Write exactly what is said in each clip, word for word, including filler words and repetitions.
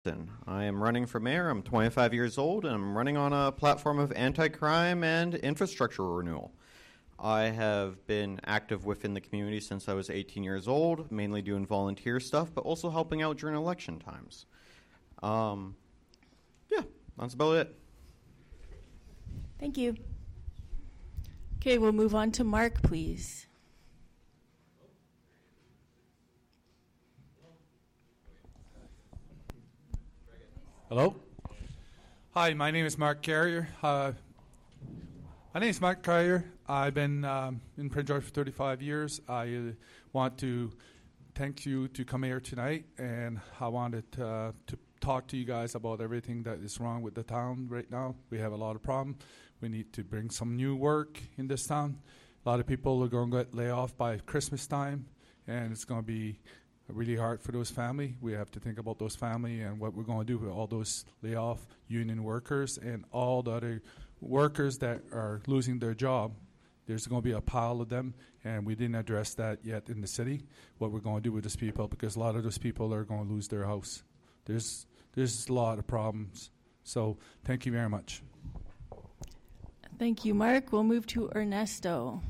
I am running for mayor. I'm twenty-five years old, and I'm running on a platform of anti-crime and infrastructure renewal. I have been active within the community since I was eighteen years old, mainly doing volunteer stuff, but also helping out during election times. Um, yeah, that's about it. Thank you. Okay, we'll move on to Mark, please. Hello. Hi, my name is Mark Carrier. Uh, my name is Mark Carrier. I've been um, in Prince George for thirty-five years. I uh, want to thank you to come here tonight, and I wanted uh, to talk to you guys about everything that is wrong with the town right now. We have a lot of problems. We need to bring some new work in this town. A lot of people are going to get laid off by Christmas time, and it's going to be really hard for those family. We have to think about those family and what we're going to do with all those layoff union workers and all the other workers that are losing their job. There's going to be a pile of them, and we didn't address that yet in the city, what we're going to do with those people, because a lot of those people are going to lose their house. There's there's a lot of problems. So thank you very much. Thank you, Mark. We'll move to Ernesto.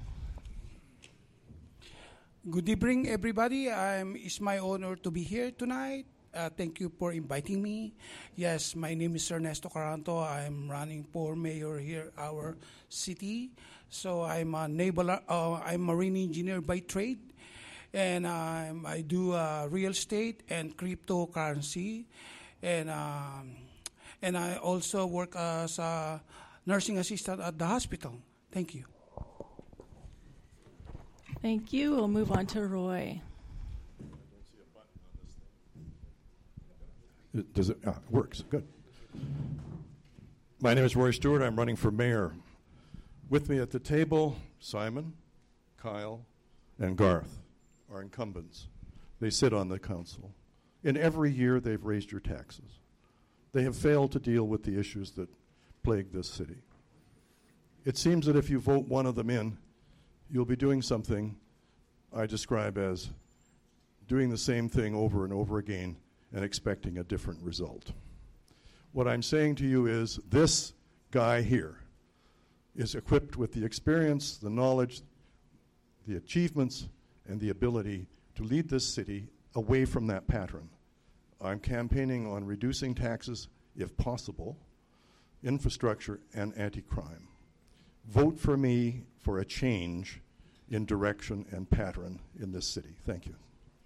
Good evening, everybody. I'm, it's my honor to be here tonight. Uh, thank you for inviting me. Yes, my name is Ernesto Caranto. I'm running for mayor here, our city. So I'm a naval, uh, I'm a marine engineer by trade, and um, I do uh, real estate and cryptocurrency, and um, and I also work as a nursing assistant at the hospital. Thank you. Thank you. We'll move on to Roy. Does it? Ah, it works. Good. My name is Roy Stewart. I'm running for mayor. With me at the table, Simon, Kyle, and Garth are incumbents. They sit on the council. In every year, they've raised your taxes. They have failed to deal with the issues that plague this city. It seems that if you vote one of them in, you'll be doing something I describe as doing the same thing over and over again and expecting a different result. What I'm saying to you is this guy here is equipped with the experience, the knowledge, the achievements, and the ability to lead this city away from that pattern. I'm campaigning on reducing taxes, if possible, infrastructure, and anti-crime. Vote for me for a change in direction and pattern in this city. Thank you.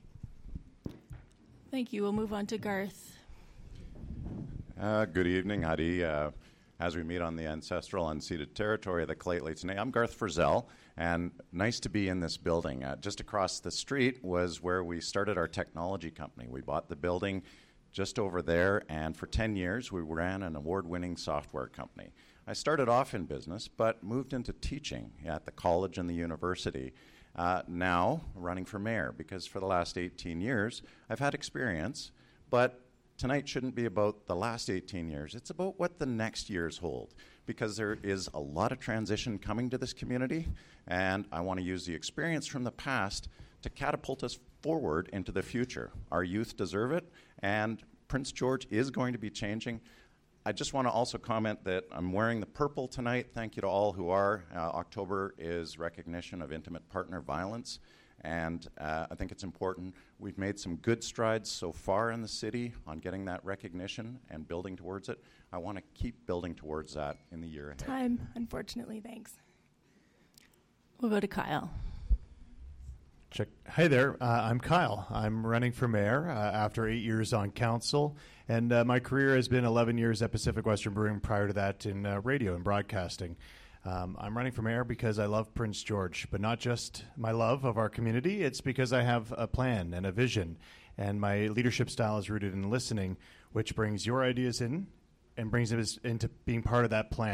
Thank you. We'll move on to Garth. Uh, good evening, Hadi. Uh, as we meet on the ancestral unceded territory of the Lheidli T'enneh, I'm Garth Frizzell, and nice to be in this building. Uh, just across the street was where we started our technology company. We bought the building just over there, and for ten years we ran an award-winning software company. I started off in business, but moved into teaching at the college and the university. Uh, now running for mayor, because for the last eighteen years I've had experience, but tonight shouldn't be about the last eighteen years. It's about what the next years hold, because there is a lot of transition coming to this community, and I want to use the experience from the past to catapult us forward into the future. Our youth deserve it, and Prince George is going to be changing. I just want to also comment that I'm wearing the purple tonight. Thank you to all who are. Uh, October is recognition of intimate partner violence, and uh, I think it's important. We've made some good strides so far in the city on getting that recognition and building towards it. I want to keep building towards that in the year ahead. Time, unfortunately. Thanks. We'll go to Kyle. Check. Hi there, uh, I'm Kyle. I'm running for mayor uh, after eight years on council, and uh, my career has been eleven years at Pacific Western Brewing, prior to that in uh, radio and broadcasting. Um, I'm running for mayor because I love Prince George, but not just my love of our community, it's because I have a plan and a vision, and my leadership style is rooted in listening, which brings your ideas in and brings us into being part of that plan.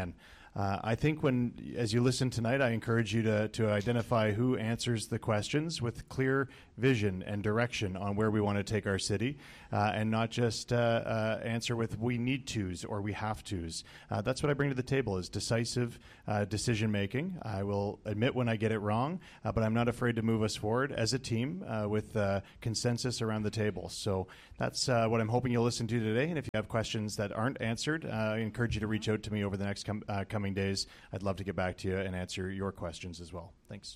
Uh, I think when, as you listen tonight, I encourage you to, to identify who answers the questions with clear vision and direction on where we want to take our city, uh, and not just uh, uh, answer with we need tos or we have tos. Uh, that's what I bring to the table is decisive uh, decision making. I will admit when I get it wrong, uh, but I'm not afraid to move us forward as a team uh, with uh, consensus around the table. So that's uh, what I'm hoping you'll listen to today. And if you have questions that aren't answered, uh, I encourage you to reach out to me over the next com- uh, coming days. I'd love to get back to you and answer your questions as well. Thanks.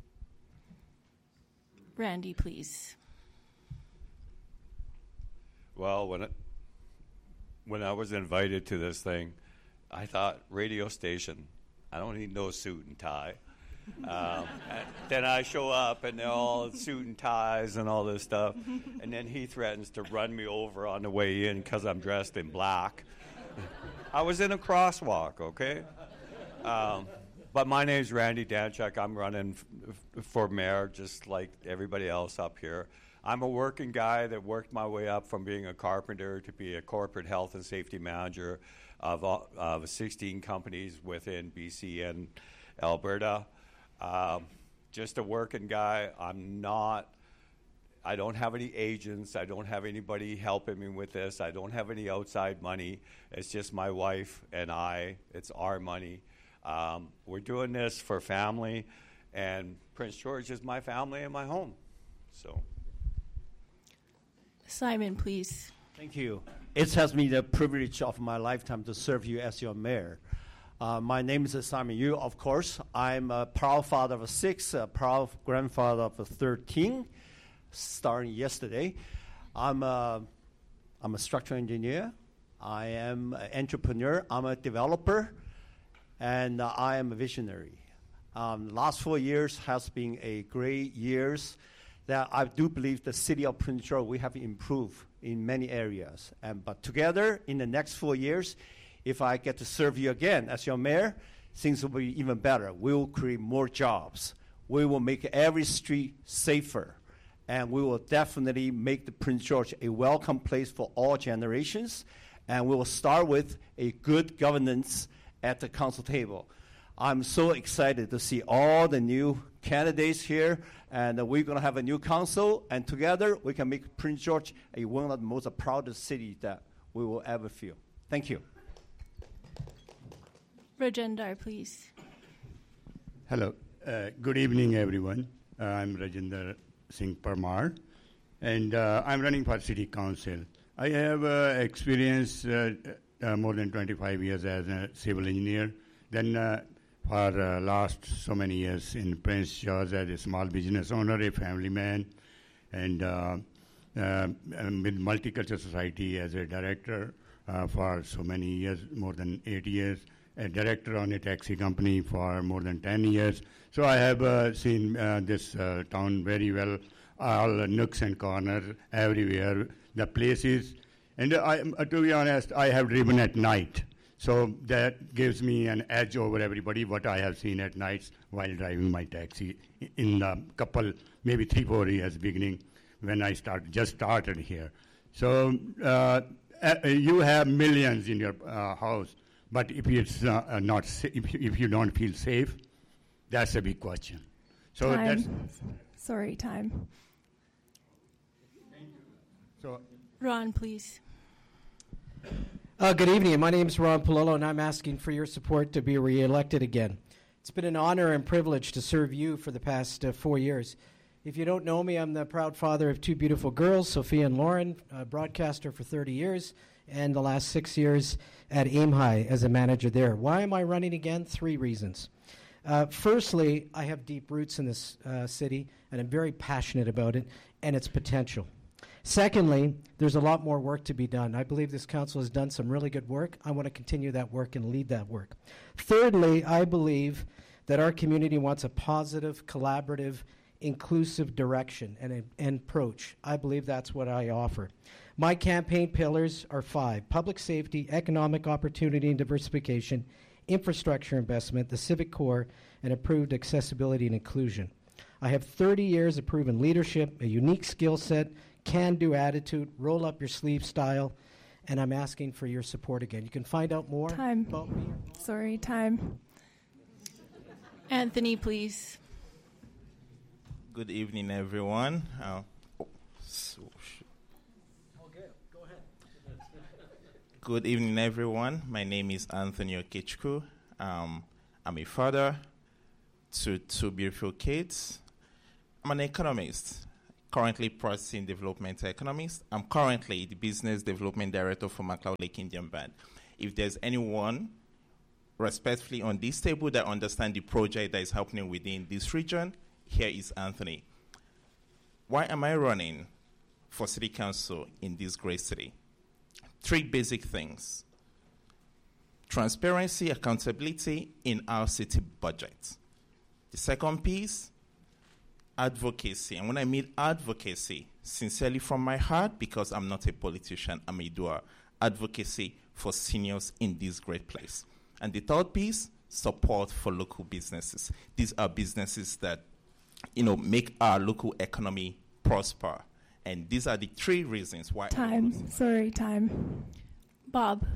Randy, please. Well, when it, when I was invited to this thing, I thought radio station, I don't need no suit and tie. Um, and then I show up and they're all suit and ties and all this stuff, and then he threatens to run me over on the way in because I'm dressed in black. I was in a crosswalk, okay? Um, but my name's Randy Danchuk. I'm running f- for mayor just like everybody else up here. I'm a working guy that worked my way up from being a carpenter to be a corporate health and safety manager of, uh, of sixteen companies within B C and Alberta. Um, just a working guy. I'm not, I don't have any agents. I don't have anybody helping me with this. I don't have any outside money. It's just my wife and I. It's our money. Um, we're doing this for family, and Prince George is my family and my home. So, Simon, please. Thank you. It has been the privilege of my lifetime to serve you as your mayor. Uh, my name is Simon Yu, of course. I'm a proud father of six, a proud grandfather of thirteen, starting yesterday. I'm a, I'm a structural engineer. I am an entrepreneur. I'm a developer. And uh, I am a visionary. Um, last four years has been a great years that I do believe the city of Prince George, we have improved in many areas. And but together, in the next four years, if I get to serve you again as your mayor, things will be even better. We will create more jobs. We will make every street safer. And we will definitely make the Prince George a welcome place for all generations. And we will start with a good governance at the council table. I'm so excited to see all the new candidates here, and uh, we're going to have a new council, and together we can make Prince George a one of the most proudest cities that we will ever feel. Thank you. Rajendar, please. Hello. Uh, good evening, everyone. Uh, I'm Rajendar Singh Parmar, and uh, I'm running for City Council. I have uh, experience uh, uh, more than twenty-five years as a civil engineer. Then uh, for uh, last so many years in Prince George as a small business owner, a family man, and uh, uh, with Multicultural Society as a director uh, for so many years, more than eight years. A director on a taxi company for more than ten years. So I have uh, seen uh, this uh, town very well, all nooks and corners, everywhere, the places. And I, uh, to be honest, I have driven at night. So that gives me an edge over everybody, what I have seen at nights while driving my taxi in a couple, maybe three, four years beginning when I start, just started here. So uh, uh, you have millions in your uh, house. But if it's uh, not, sa- if, you, if you don't feel safe, that's a big question. So time. that's Sorry, time. Thank you. So, Ron, please. Uh, good evening. My name is Ron Palillo, and I'm asking for your support to be reelected again. It's been an honor and privilege to serve you for the past uh, four years. If you don't know me, I'm the proud father of two beautiful girls, Sophia and Lauren, a broadcaster for thirty years. And the last six years at Aim High as a manager there. Why am I running again? Three reasons. Uh, firstly, I have deep roots in this uh, city, and I'm very passionate about it and its potential. Secondly, there's a lot more work to be done. I believe this council has done some really good work. I want to continue that work and lead that work. Thirdly, I believe that our community wants a positive, collaborative, inclusive direction and, and approach. I believe that's what I offer. My campaign pillars are five: public safety, economic opportunity and diversification, infrastructure investment, the civic core, and improved accessibility and inclusion. I have thirty years of proven leadership, a unique skill set, can-do attitude, roll-up-your-sleeve style, and I'm asking for your support again. You can find out more Time. about me. Sorry, time. Anthony, please. Good evening, everyone. Uh, oh, so sh- Okay, go ahead. Good evening, everyone. My name is Anthony Okichku. Um, I'm a father to two beautiful kids. I'm an economist, currently practicing developmental economist. I'm currently the business development director for McLeod Lake Indian Band. If there's anyone respectfully on this table that understand the project that is happening within this region, here is Anthony. Why am I running for city council in this great city? Three basic things. Transparency, accountability in our city budget. The second piece, advocacy. And when I mean advocacy, sincerely from my heart, because I'm not a politician, I'm a doer. Advocacy for seniors in this great place. And the third piece, support for local businesses. These are businesses that, you know, make our local economy prosper. And these are the three reasons why. Time. Sorry, time. Bob.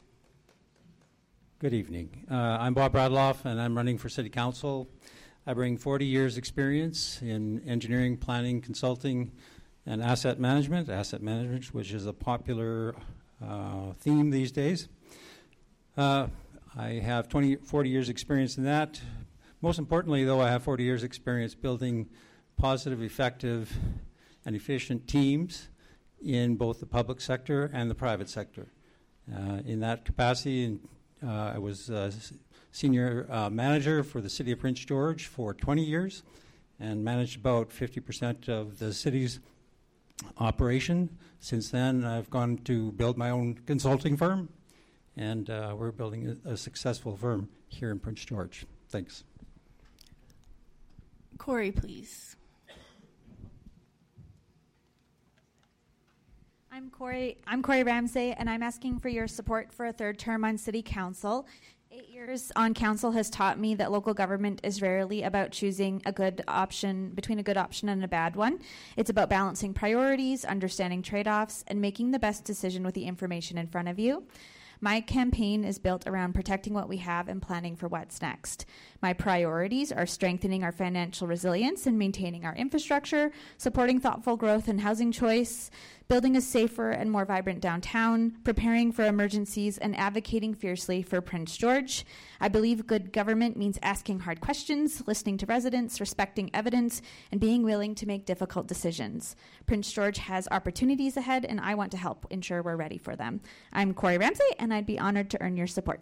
Good evening. Uh, I'm Bob Bradloff, and I'm running for City Council. I bring forty years experience in engineering, planning, consulting, and asset management. Asset management, which is a popular uh, theme these days. Uh, I have twenty, forty years experience in that. Most importantly, though, I have forty years experience building positive, effective, and efficient teams in both the public sector and the private sector. Uh, in that capacity, uh, I was uh, senior uh, manager for the City of Prince George for twenty years and managed about fifty percent of the city's operation. Since then, I've gone to build my own consulting firm, and uh, we're building a, a successful firm here in Prince George. Thanks. Corey, please. I'm Corey. I'm Corey Ramsey, and I'm asking for your support for a third term on City Council. Eight years on council has taught me that local government is rarely about choosing a good option between a good option and a bad one. It's about balancing priorities, understanding trade-offs, and making the best decision with the information in front of you. My campaign is built around protecting what we have and planning for what's next. My priorities are strengthening our financial resilience and maintaining our infrastructure, supporting thoughtful growth and housing choice, building a safer and more vibrant downtown, preparing for emergencies, and advocating fiercely for Prince George. I believe good government means asking hard questions, listening to residents, respecting evidence, and being willing to make difficult decisions. Prince George has opportunities ahead, and I want to help ensure we're ready for them. I'm Corey Ramsey, and I'd be honored to earn your support.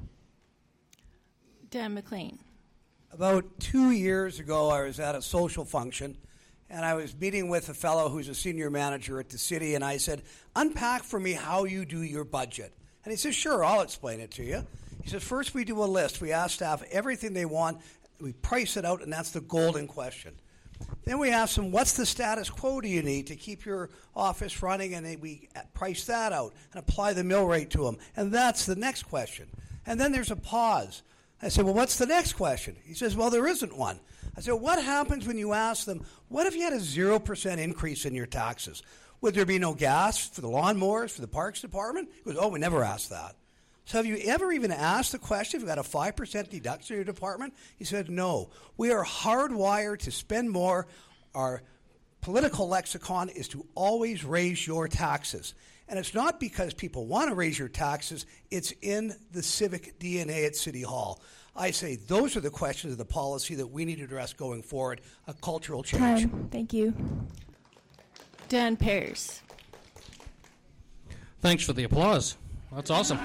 Dan McLean. About two years ago, I was at a social function, and I was meeting with a fellow who's a senior manager at the city, and I said, unpack for me how you do your budget. And he says, sure, I'll explain it to you. He says, first we do a list. We ask staff everything they want. We price it out, and that's the golden question. Then we ask them, what's the status quo do you need to keep your office running? And we price that out and apply the mill rate to them. And that's the next question. And then there's a pause. I said, well, what's the next question? He says, well, there isn't one. I said, what happens when you ask them, what if you had a zero percent increase in your taxes? Would there be no gas for the lawnmowers, for the parks department? He goes, oh, we never asked that. So have you ever even asked the question if you got a five percent deduction in your department? He said, no. We are hardwired to spend more. Our political lexicon is to always raise your taxes. And it's not because people want to raise your taxes. It's in the civic D N A at City Hall. I say those are the questions of the policy that we need to address going forward, a cultural change. Time. Thank you. Dan Pears. Thanks for the applause. That's awesome.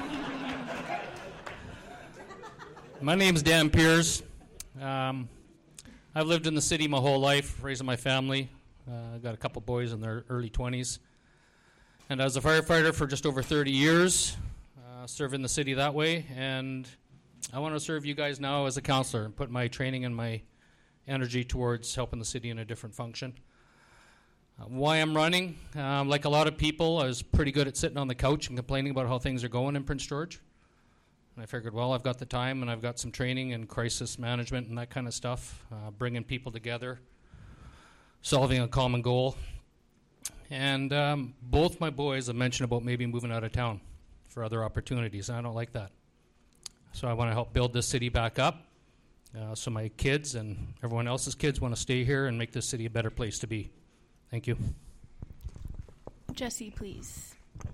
My name is Dan Pears. Um, I've lived in the city my whole life, raising my family. Uh, I've got a couple boys in their early twenties. And I was a firefighter for just over thirty years, uh, serving the city that way. And I want to serve you guys now as a counselor and put my training and my energy towards helping the city in a different function. Uh, why I'm running, um, like a lot of people, I was pretty good at sitting on the couch and complaining about how things are going in Prince George. And I figured, well, I've got the time and I've got some training in crisis management and that kind of stuff, uh, bringing people together, solving a common goal. And um, both my boys have mentioned about maybe moving out of town for other opportunities, and I don't like that. So I want to help build this city back up. Uh, so my kids and everyone else's kids want to stay here and make this city a better place to be. Thank you. Jesse, please.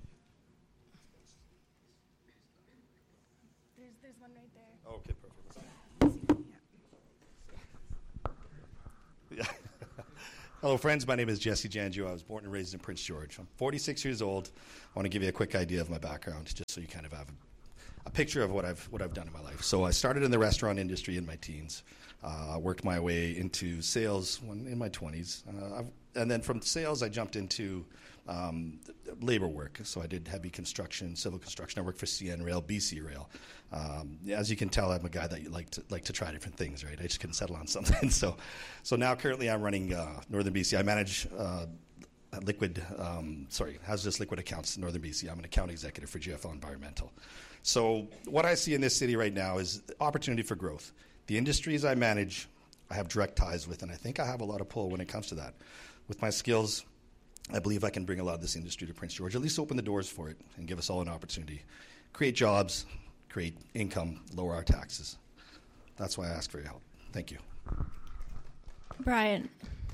There's, there's one right there. Okay, perfect. Yeah. Hello, friends. My name is Jesse Janju. I was born and raised in Prince George. I'm forty-six years old. I want to give you a quick idea of my background, just so you kind of have a, a picture of what I've what I've done in my life. So I started in the restaurant industry in my teens. Uh, I worked my way into sales when, in my twenties. Uh, I've, and then from sales, I jumped into um, labor work. So I did heavy construction, civil construction. I worked for C N Rail, B C Rail. Um, as you can tell, I'm a guy that you like to like to try different things, right? I just couldn't settle on something. so, so now currently I'm running uh, Northern B C. I manage uh, liquid, um, sorry, hazardous liquid accounts in Northern B C. I'm an account executive for G F L Environmental. So what I see in this city right now is opportunity for growth. The industries I manage, I have direct ties with, and I think I have a lot of pull when it comes to that. With my skills, I believe I can bring a lot of this industry to Prince George, at least open the doors for it and give us all an opportunity. Create jobs, create income, lower our taxes. That's why I ask for your help. Thank you. Brian.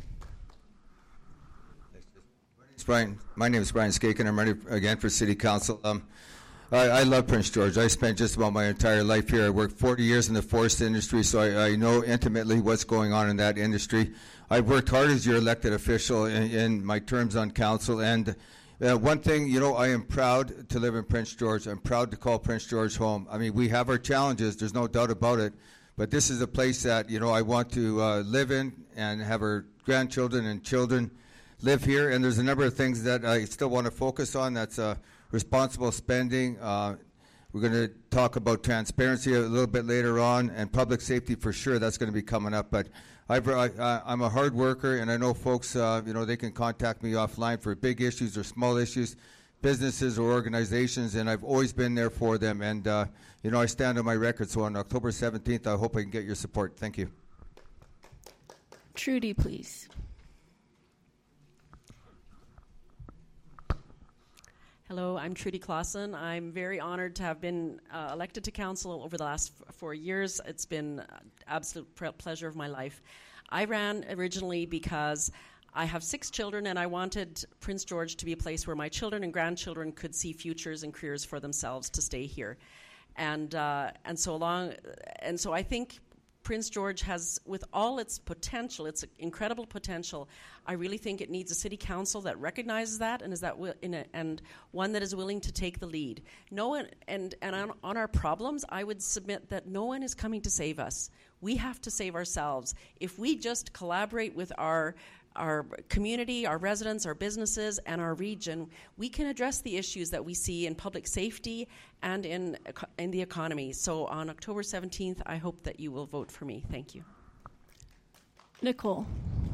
It's Brian. My name is Brian Skaken. I'm running again for City Council. Um, I, I love Prince George. I spent just about my entire life here. I worked forty years in the forest industry, so I, I know intimately what's going on in that industry. I've worked hard as your elected official in, in my terms on council, and uh, one thing, you know, I am proud to live in Prince George. I'm proud to call Prince George home. I mean, we have our challenges, there's no doubt about it, but this is a place that, you know, I want to uh, live in and have our grandchildren and children live here, and there's a number of things that I still want to focus on. That's uh, responsible spending. Uh, we're going to talk about transparency a little bit later on, and public safety for sure. That's going to be coming up. But I've, I, I'm a hard worker, and I know folks, uh, you know, they can contact me offline for big issues or small issues, businesses or organizations, and I've always been there for them. And, uh, you know, I stand on my record. So on October seventeenth, I hope I can get your support. Thank you. Trudy, please. Hello, I'm Trudy Clausen. I'm very honored to have been uh, elected to council over the last f- four years. It's been an absolute pre- pleasure of my life. I ran originally because I have six children, and I wanted Prince George to be a place where my children and grandchildren could see futures and careers for themselves to stay here. And uh, and so along, and so I think Prince George has, with all its potential, its incredible potential, I really think it needs a city council that recognizes that and is that wi- in a, and one that is willing to take the lead. No one, and and on, on our problems, I would submit that no one is coming to save us. We have to save ourselves. If we just collaborate with our our community, our residents, our businesses, and our region, we can address the issues that we see in public safety and in in the economy. So on October seventeenth, I hope that you will vote for me. Thank you. Nicole.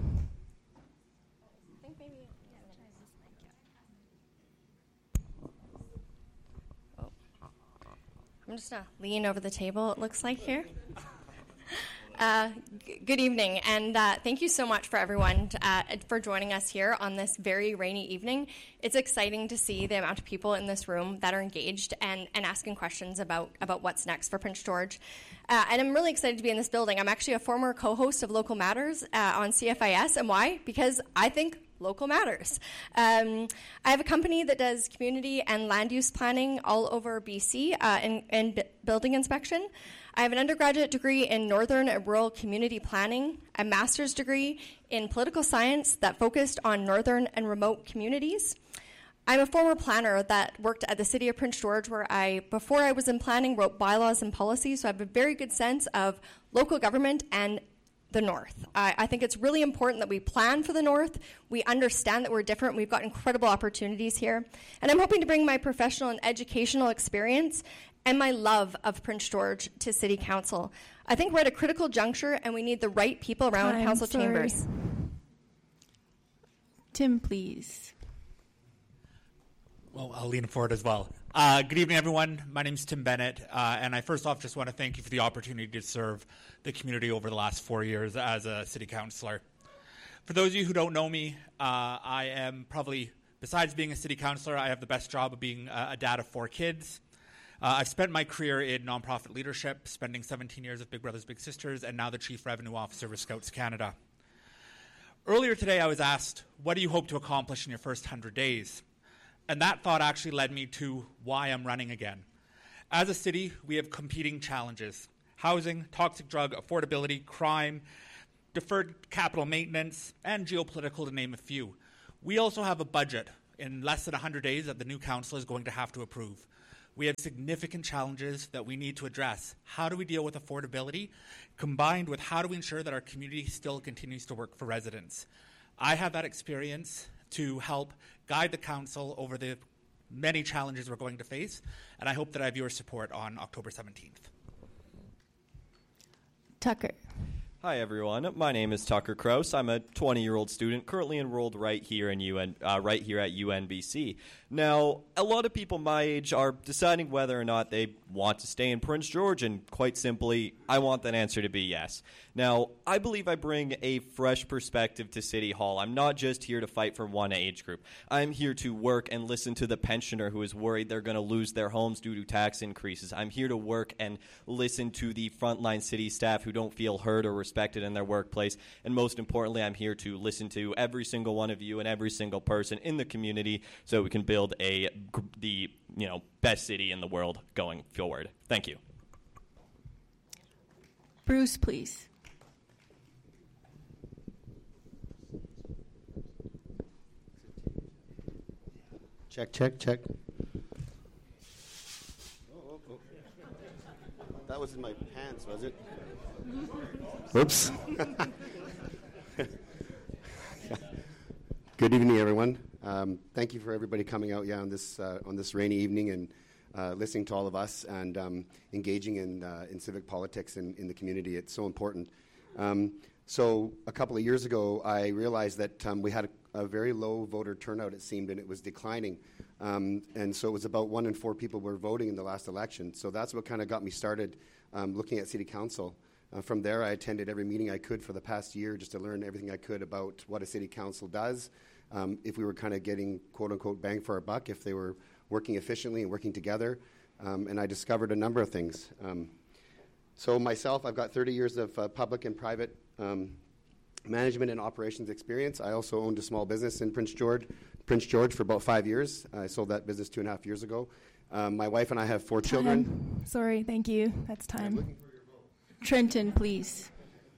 I'm just going to lean over the table, it looks like here. Uh, g- good evening, and uh, thank you so much for everyone to, uh, for joining us here on this very rainy evening. It's exciting to see the amount of people in this room that are engaged and, and asking questions about, about what's next for Prince George. Uh, and I'm really excited to be in this building. I'm actually a former co-host of Local Matters uh, on C F I S, and why? Because I think local matters. Um, I have a company that does community and land use planning all over B C uh, in, in b- building inspection. I have an undergraduate degree in Northern and Rural Community Planning, a master's degree in political science that focused on northern and remote communities. I'm a former planner that worked at the City of Prince George, where I, before I was in planning, wrote bylaws and policies, so I have a very good sense of local government and the North. I, I think it's really important that we plan for the North. We understand that we're different. We've got incredible opportunities here. And I'm hoping to bring my professional and educational experience and my love of Prince George to City Council. I think we're at a critical juncture, and we need the right people around Time, council sorry. chambers. Tim, please. Well, I'll lean forward as well. Uh, good evening, everyone. My name is Tim Bennett, uh, and I first off just want to thank you for the opportunity to serve the community over the last four years as a city councillor. For those of you who don't know me, uh, I am probably Besides being a city councilor, I have the best job of being a, a dad of four kids. Uh, I've spent my career in nonprofit leadership, spending seventeen years with Big Brothers Big Sisters, and now the Chief Revenue Officer with Scouts Canada. Earlier today, I was asked, what do you hope to accomplish in your first one hundred days? And that thought actually led me to why I'm running again. As a city, we have competing challenges: housing, toxic drug, affordability, crime, deferred capital maintenance, and geopolitical, to name a few. We also have a budget in less than one hundred days that the new council is going to have to approve. We have significant challenges that we need to address. How do we deal with affordability, combined with how do we ensure that our community still continues to work for residents? I have that experience to help guide the council over the many challenges we're going to face, and I hope that I have your support on October seventeenth. Tucker. Hi, everyone. My name is Tucker Kraus. I'm a twenty-year-old student currently enrolled right here in U N, uh, right here at U N B C. Now, a lot of people my age are deciding whether or not they want to stay in Prince George, and quite simply, I want that answer to be yes. Now, I believe I bring a fresh perspective to City Hall. I'm not just here to fight for one age group. I'm here to work and listen to the pensioner who is worried they're going to lose their homes due to tax increases. I'm here to work and listen to the frontline city staff who don't feel heard or respected in their workplace. And most importantly, I'm here to listen to every single one of you and every single person in the community so we can build a the you know best city in the world going forward. Thank you. Bruce, please. Check, check, check. Oh, oh, oh. That was in my pants, was it? Oops. Good evening, everyone. Um, thank you for everybody coming out yeah, on this uh, on this rainy evening and uh, listening to all of us and um, engaging in uh, in civic politics in, in the community. It's so important. Um, so a couple of years ago, I realized that um, we had a, a very low voter turnout, it seemed, and it was declining. Um, and so it was about one in four people were voting in the last election. So that's what kind of got me started um, looking at City Council. Uh, from there, I attended every meeting I could for the past year just to learn everything I could about what a City Council does, um, if we were kind of getting, quote-unquote, bang for our buck, if they were working efficiently and working together. Um, and I discovered a number of things. Um, so myself, I've got thirty years of uh, public and private um, management and operations experience. I also owned a small business in Prince George, Prince George for about five years. I sold that business two and a half years ago. Um, my wife and I have four Time. children. Sorry, thank you. That's time. Trenton, please.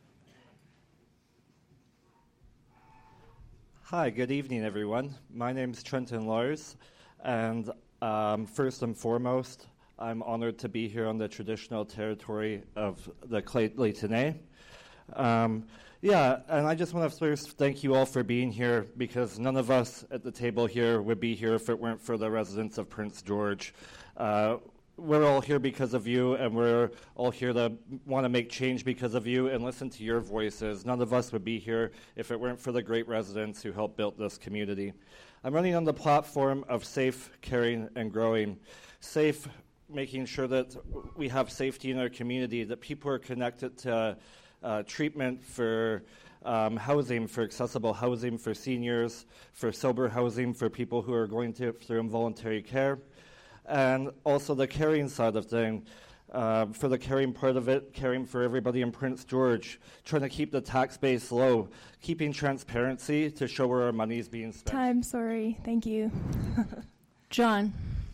Hi, good evening, everyone. My name is Trenton Lars, and um, first and foremost, I'm honored to be here on the traditional territory of the Lheidli T'enneh. Um, yeah, and I just want to first thank you all for being here, because none of us at the table here would be here if it weren't for the residents of Prince George. Uh, we're all here because of you, and we're all here to want to make change because of you and listen to your voices. None of us would be here if it weren't for the great residents who helped build this community. I'm running on the platform of safe, caring, and growing. Safe, making sure that we have safety in our community, that people are connected to uh, treatment for um, housing, for accessible housing for seniors, for sober housing for people who are going to, through involuntary care. And also the caring side of things. Uh, for the caring part of it, caring for everybody in Prince George, trying to keep the tax base low, keeping transparency to show where our money is being spent. Time, sorry. Thank you. John.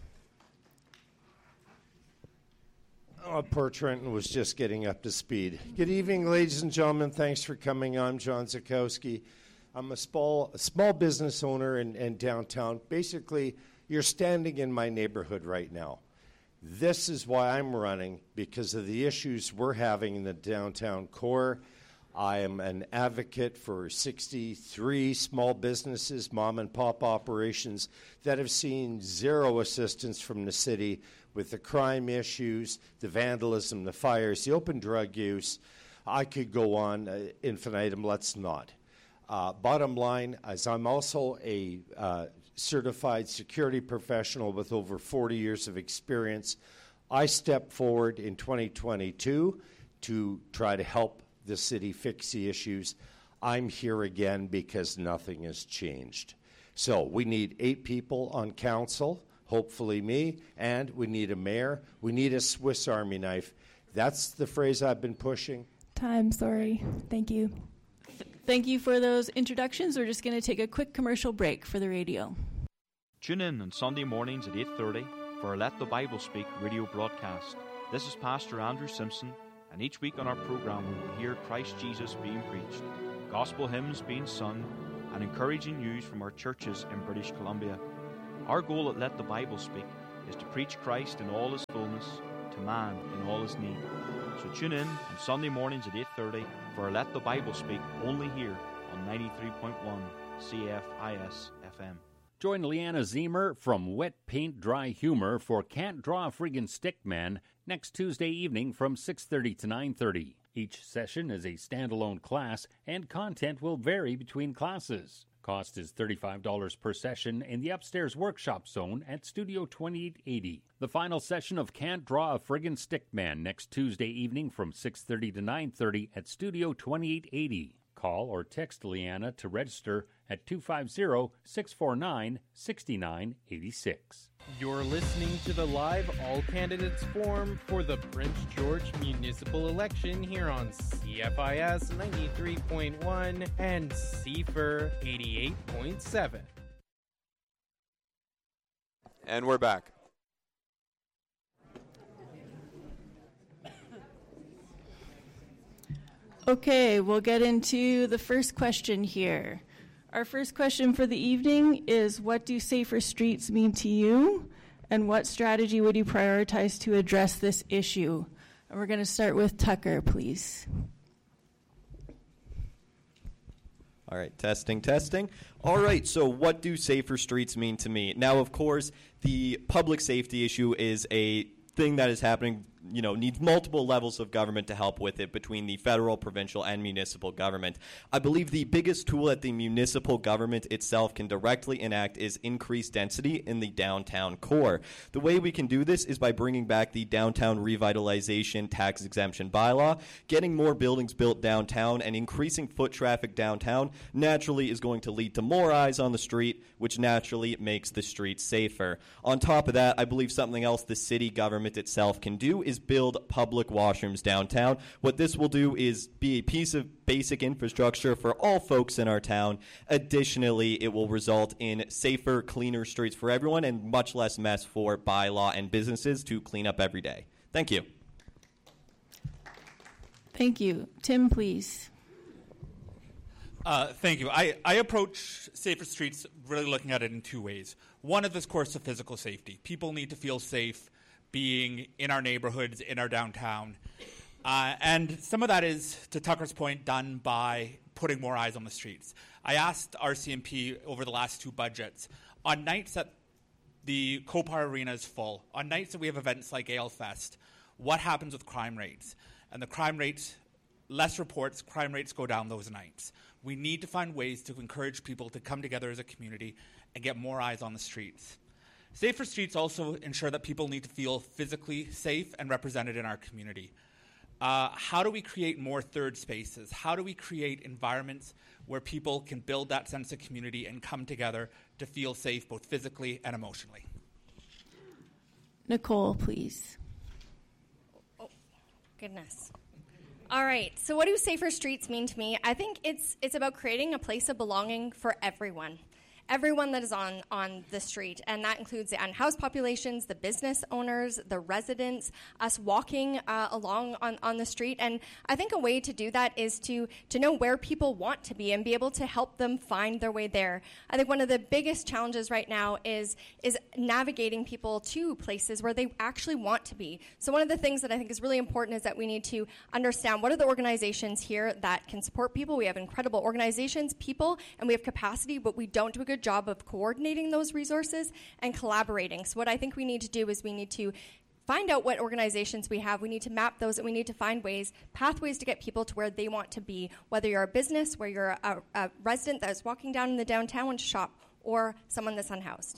Oh, poor Trenton was just getting up to speed. Good evening, ladies and gentlemen. Thanks for coming. I'm John Zukowski. I'm a small, a small business owner in, in downtown. Basically, you're standing in my neighborhood right now. This is why I'm running, because of the issues we're having in the downtown core. I am an advocate for sixty-three small businesses, mom and pop operations that have seen zero assistance from the city with the crime issues, the vandalism, the fires, the open drug use. I could go on uh, infinitum, let's not. Uh, bottom line, as I'm also a uh, certified security professional with over forty years of experience, I stepped forward in twenty twenty-two to try to help the city fix the issues. I'm here again because nothing has changed. So we need eight people on council, hopefully me, and we need a mayor. We need a Swiss Army knife. That's the phrase I've been pushing. Time, sorry. Thank you. Th- thank you for those introductions. We're just going to take a quick commercial break for the radio. Tune in on Sunday mornings at eight thirty for our Let the Bible Speak radio broadcast. This is Pastor Andrew Simpson, and each week on our program we will hear Christ Jesus being preached, gospel hymns being sung, and encouraging news from our churches in British Columbia. Our goal at Let the Bible Speak is to preach Christ in all his fullness, to man in all his need. So tune in on Sunday mornings at eight thirty for our Let the Bible Speak, only here on ninety-three point one C F I S F M. Join Leanna Zemer from Wet Paint Dry Humor for Can't Draw a Friggin' Stick Man next Tuesday evening from six thirty to nine thirty. Each session is a standalone class, and content will vary between classes. Cost is thirty-five dollars per session in the upstairs workshop zone at Studio twenty-eight eighty. The final session of Can't Draw a Friggin' Stick Man next Tuesday evening from six thirty to nine thirty at Studio twenty-eight eighty. Call or text Leanna to register at two five zero, six four nine, six nine eight six. You're listening to the live All Candidates Forum for the Prince George Municipal Election here on C F I S ninety-three point one and C F I R eighty-eight point seven. And we're back. Okay, we'll get into the first question here. Our first question for the evening is, what do safer streets mean to you? And what strategy would you prioritize to address this issue? And we're going to start with Tucker, please. All right, testing, testing. All right, so what do safer streets mean to me? Now, of course, the public safety issue is a thing that is happening, you know, needs multiple levels of government to help with it between the federal, provincial, and municipal government. I believe the biggest tool that the municipal government itself can directly enact is increased density in the downtown core. The way we can do this is by bringing back the downtown revitalization tax exemption bylaw. Getting more buildings built downtown and increasing foot traffic downtown naturally is going to lead to more eyes on the street, which naturally makes the street safer. On top of that, I believe something else the city government itself can do is build public washrooms downtown. What this will do is be a piece of basic infrastructure for all folks in our town. Additionally, it will result in safer, cleaner streets for everyone and much less mess for bylaw and businesses to clean up every day. Thank you. Thank you. Tim, please. Uh, thank you. I, I approach safer streets really looking at it in two ways. One is, of course, the physical safety. People need to feel safe being in our neighborhoods, in our downtown. Uh, and some of that is, to Tucker's point, done by putting more eyes on the streets. I asked R C M P over the last two budgets, on nights that the Copar Arena is full, on nights that we have events like Ale Fest, what happens with crime rates? And the crime rates, less reports, crime rates go down those nights. We need to find ways to encourage people to come together as a community and get more eyes on the streets. Safer streets also ensure that people need to feel physically safe and represented in our community. Uh, how do we create more third spaces? How do we create environments where people can build that sense of community and come together to feel safe both physically and emotionally? Nicole, please. Oh, goodness. All right, so what do safer streets mean to me? I think it's it's about creating a place of belonging for everyone. Everyone that is on, on the street, and that includes the unhoused populations, the business owners, the residents, us walking uh, along on, on the street. And I think a way to do that is to, to know where people want to be and be able to help them find their way there. I think one of the biggest challenges right now is, is navigating people to places where they actually want to be. So one of the things that I think is really important is that we need to understand what are the organizations here that can support people. We have incredible organizations, people, and we have capacity, but we don't do a good job of coordinating those resources and collaborating. So what I think we need to do is we need to find out what organizations we have. We need to map those, and we need to find ways, pathways to get people to where they want to be, whether you're a business, where you're a, a resident that is walking down in the downtown to shop, or someone that's unhoused.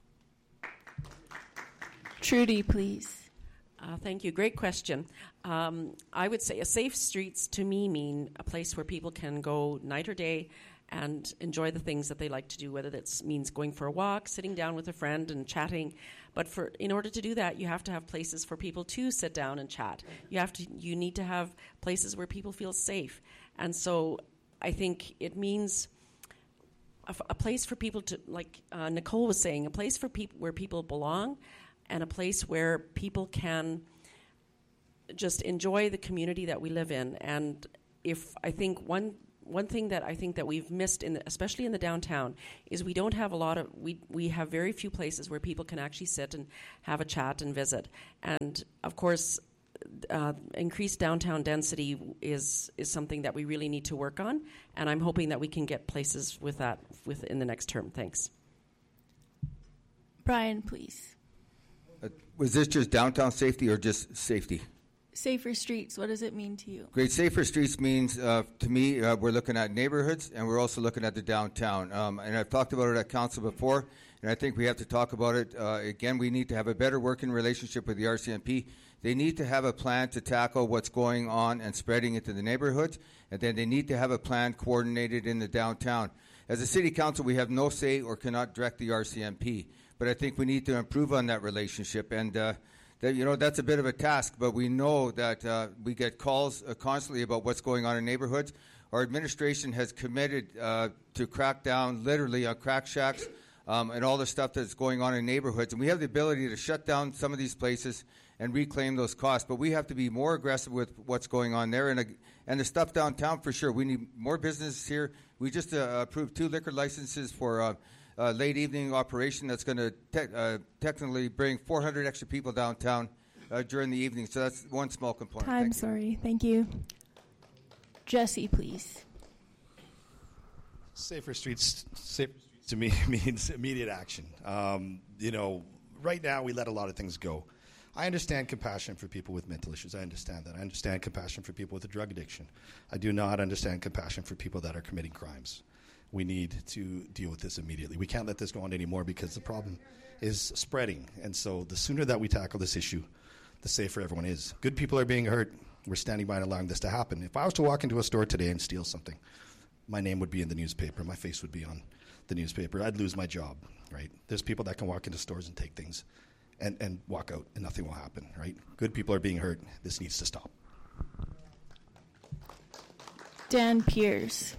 Trudy, please. Uh, thank you. Great question. Um, I would say a safe streets to me mean a place where people can go night or day and enjoy the things that they like to do, whether that means going for a walk, sitting down with a friend and chatting. But for in order to do that, you have to have places for people to sit down and chat. You have to. You need to have places where people feel safe. And so I think it means a, a place for people to, like uh, Nicole was saying, a place for people where people belong, and a place where people can just enjoy the community that we live in. And if I think one one thing that I think that we've missed, in the, especially in the downtown, is we don't have a lot of, we we have very few places where people can actually sit and have a chat and visit. And of course, uh, increased downtown density is is something that we really need to work on. And I'm hoping that we can get places with that within the next term. Thanks. Brian, please. Uh, was this just downtown safety or just safety? Safer streets, what does it mean to you? Great. Safer streets means, uh, to me, uh, we're looking at neighborhoods, and we're also looking at the downtown. Um, and I've talked about it at council before, and I think we have to talk about it. Uh, again, we need to have a better working relationship with the R C M P. They need to have a plan to tackle what's going on and spreading into the neighborhoods, and then they need to have a plan coordinated in the downtown. As a city council, we have no say or cannot direct the R C M P, but I think we need to improve on that relationship. And uh, That, you know, that's a bit of a task, but we know that uh, we get calls uh, constantly about what's going on in neighborhoods. Our administration has committed uh, to crack down literally on crack shacks um, and all the stuff that's going on in neighborhoods. And we have the ability to shut down some of these places and reclaim those costs. But we have to be more aggressive with what's going on there. And, uh, and the stuff downtown, for sure. We need more businesses here. We just uh, approved two liquor licenses for uh, Uh, late evening operation that's going to te- uh, technically bring four hundred extra people downtown uh, during the evening. So that's one small component. Time, Thank you. sorry. Thank you. Jesse, please. Safer streets, safer streets to me means immediate action. Um, you know, right now we let a lot of things go. I understand compassion for people with mental issues. I understand that. I understand compassion for people with a drug addiction. I do not understand compassion for people that are committing crimes. We need to deal with this immediately. We can't let this go on anymore because the problem is spreading. And so the sooner that we tackle this issue, the safer everyone is. Good people are being hurt. We're standing by and allowing this to happen. If I was to walk into a store today and steal something, my name would be in the newspaper. My face would be on the newspaper. I'd lose my job, right? There's people that can walk into stores and take things and, and walk out and nothing will happen, right? Good people are being hurt. This needs to stop. Dan Pierce.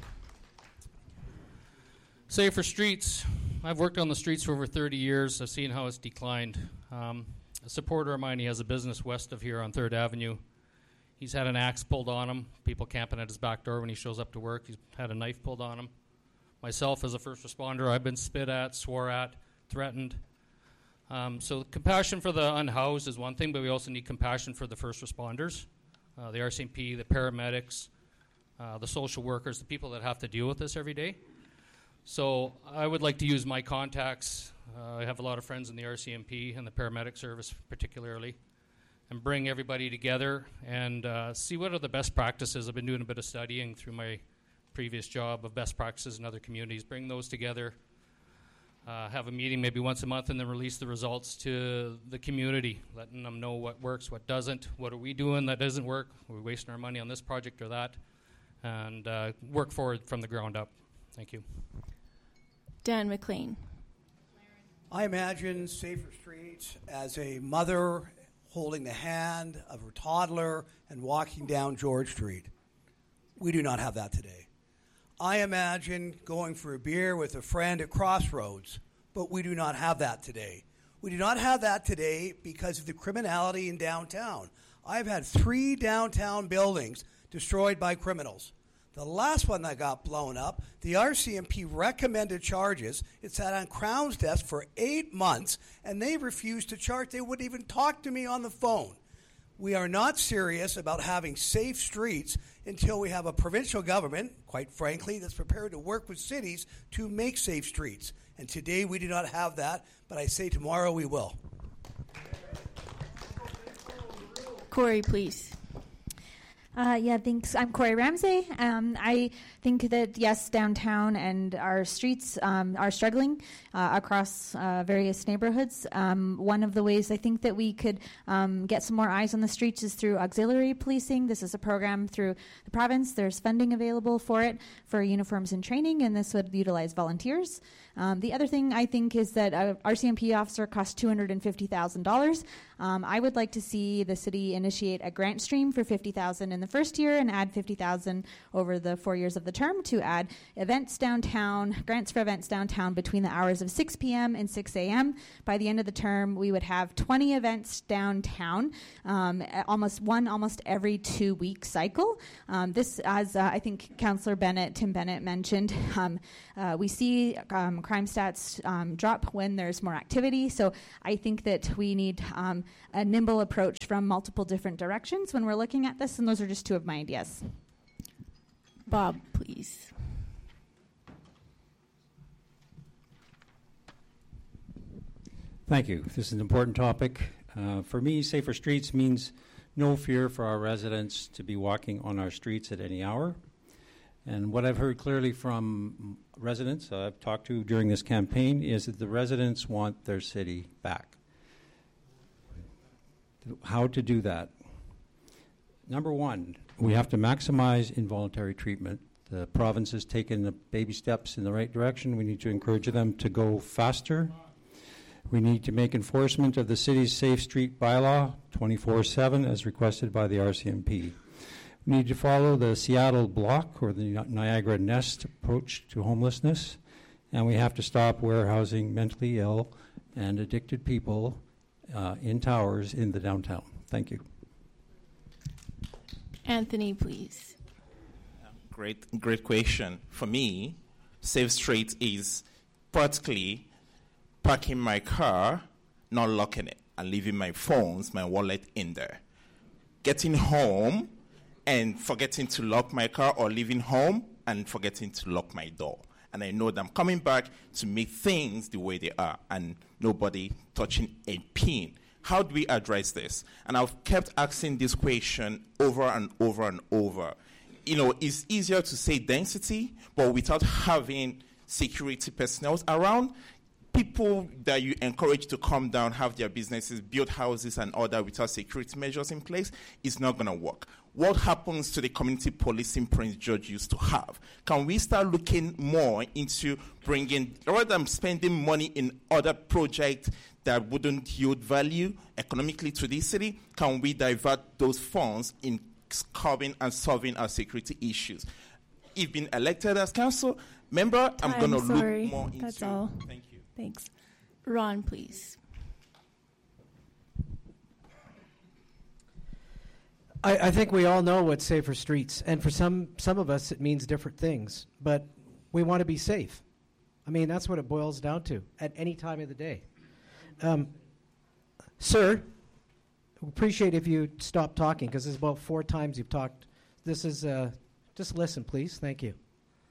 Safer streets. I've worked on the streets for over thirty years. I've seen how it's declined. Um, a supporter of mine, he has a business west of here on third Avenue. He's had an axe pulled on him, people camping at his back door when he shows up to work. He's had a knife pulled on him. Myself, as a first responder, I've been spit at, swore at, threatened. Um, so compassion for the unhoused is one thing, but we also need compassion for the first responders, uh, the R C M P, the paramedics, uh, the social workers, the people that have to deal with this every day. So I would like to use my contacts. Uh, I have a lot of friends in the R C M P and the paramedic service particularly, and bring everybody together and uh, see what are the best practices. I've been doing a bit of studying through my previous job of best practices in other communities. Bring those together, uh, have a meeting maybe once a month, and then release the results to the community, letting them know what works, what doesn't, what are we doing that doesn't work, are we wasting our money on this project or that, and uh, work forward from the ground up. Thank you. Dan McLean. I imagine safer streets as a mother holding the hand of her toddler and walking down George Street. We do not have that today. I imagine going for a beer with a friend at Crossroads, but we do not have that today. We do not have that today because of the criminality in downtown. I've had three downtown buildings destroyed by criminals. The last one that got blown up, the R C M P recommended charges. It sat on Crown's desk for eight months, and they refused to charge. They wouldn't even talk to me on the phone. We are not serious about having safe streets until we have a provincial government, quite frankly, that's prepared to work with cities to make safe streets. And today we do not have that, but I say tomorrow we will. Corey, please. Uh, yeah, thanks. I'm Corey Ramsey. Um, I think that, yes, downtown and our streets um, are struggling uh, across uh, various neighborhoods. Um, one of the ways I think that we could um, get some more eyes on the streets is through auxiliary policing. This is a program through the province. There's funding available for it for uniforms and training, and this would utilize volunteers. Um, the other thing I think is that a R C M P officer costs two hundred fifty thousand dollars. Um, I would like to see the city initiate a grant stream for fifty thousand dollars in the first year and add fifty thousand dollars over the four years of the term to add events downtown, grants for events downtown between the hours of six p.m. and six a.m. By the end of the term, we would have twenty events downtown, um, almost one almost every two-week cycle. Um, this, as uh, I think Councillor Bennett, Tim Bennett mentioned, um, uh, we see um, crime stats um, drop when there's more activity. So I think that we need um, a nimble approach from multiple different directions when we're looking at this, and those are just two of my ideas. Bob, please. Thank you. This is an important topic. Uh, for me, safer streets means no fear for our residents to be walking on our streets at any hour. And what I've heard clearly from residents I've talked to during this campaign is that the residents want their city back. How to do that? Number one, we have to maximize involuntary treatment. The province has taken the baby steps in the right direction. We need to encourage them to go faster. We need to make enforcement of the city's Safe Street bylaw twenty-four seven as requested by the R C M P. We need to follow the Seattle block or the Niagara Nest approach to homelessness, and we have to stop warehousing mentally ill and addicted people uh, in towers in the downtown. Thank you. Anthony, please. Great, great question. For me, safe street is practically parking my car, not locking it, and leaving my phones, my wallet in there. Getting home and forgetting to lock my car, or leaving home and forgetting to lock my door. And I know that I'm coming back to make things the way they are and nobody touching a pin. How do we address this? And I've kept asking this question over and over and over. You know, it's easier to say density, but without having security personnel around, people that you encourage to come down, have their businesses, build houses and all that without security measures in place, it's not going to work. What happens to the community policing Prince George used to have? Can we start looking more into bringing, rather than spending money in other projects that wouldn't yield value economically to this city, can we divert those funds in curbing and solving our security issues? If being elected as council member, I'm going to look more into. That's all. Thank you. Thanks. Ron, please. I, I think we all know what's safer streets, and for some some of us it means different things, but we want to be safe. I mean, that's what it boils down to at any time of the day. Um, sir, appreciate if you stop talking, because this is about four times you've talked. This is, uh, just listen, please. Thank you.